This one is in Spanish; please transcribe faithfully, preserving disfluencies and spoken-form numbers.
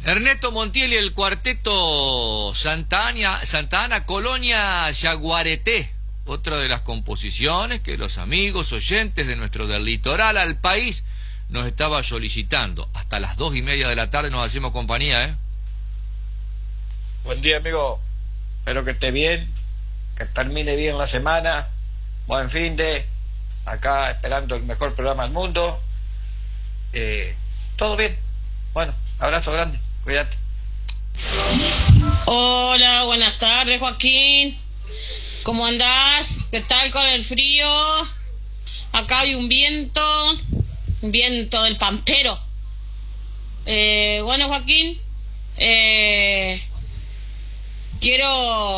Ernesto Montiel y el cuarteto Santa Ana, Santa Ana Colonia Yaguareté, otra de las composiciones que los amigos oyentes de nuestro Del Litoral al País nos estaba solicitando. Hasta las dos y media de la tarde nos hacemos compañía, ¿eh? Buen día, amigo. Espero que esté bien, que termine bien la semana. Buen fin de... Acá esperando el mejor programa del mundo. Eh, todo bien. Bueno, abrazo grande. Cuídate. Hola, buenas tardes, Joaquín. ¿Cómo andás? ¿Qué tal con el frío? Acá hay un viento, un viento del pampero. Eh, bueno, Joaquín, eh, quiero